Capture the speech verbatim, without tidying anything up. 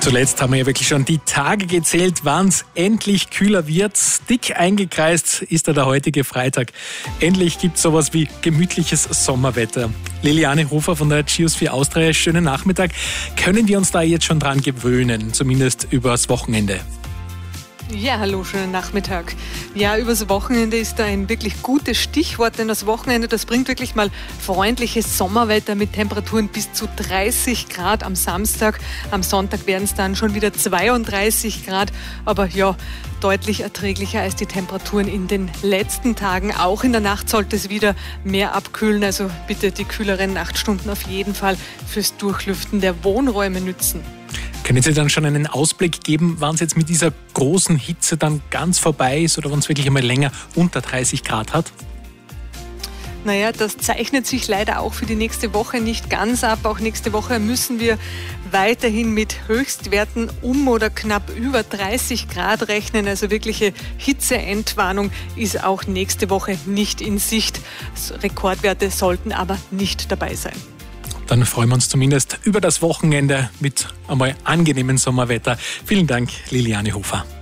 Zuletzt haben wir ja wirklich schon die Tage gezählt, wann es endlich kühler wird. Dick eingekreist ist da der heutige Freitag. Endlich gibt es sowas wie gemütliches Sommerwetter. Liliane Hofer von der Geosphere Austria, schönen Nachmittag. Können wir uns da jetzt schon dran gewöhnen, zumindest übers Wochenende? Ja, hallo, schönen Nachmittag. Ja, übers Wochenende ist da ein wirklich gutes Stichwort, denn das Wochenende, das bringt wirklich mal freundliches Sommerwetter mit Temperaturen bis zu dreißig Grad am Samstag. Am Sonntag werden es dann schon wieder zweiunddreißig Grad, aber ja, deutlich erträglicher als die Temperaturen in den letzten Tagen. Auch in der Nacht sollte es wieder mehr abkühlen, also bitte die kühleren Nachtstunden auf jeden Fall fürs Durchlüften der Wohnräume nützen. Können Sie dann schon einen Ausblick geben, wann es jetzt mit dieser großen Hitze dann ganz vorbei ist oder wann es wirklich einmal länger unter dreißig Grad hat? Naja, das zeichnet sich leider auch für die nächste Woche nicht ganz ab. Auch nächste Woche müssen wir weiterhin mit Höchstwerten um oder knapp über dreißig Grad rechnen. Also wirkliche Hitzeentwarnung ist auch nächste Woche nicht in Sicht. Rekordwerte sollten aber nicht dabei sein. Dann freuen wir uns zumindest über das Wochenende mit einmal angenehmem Sommerwetter. Vielen Dank, Liliane Hofer.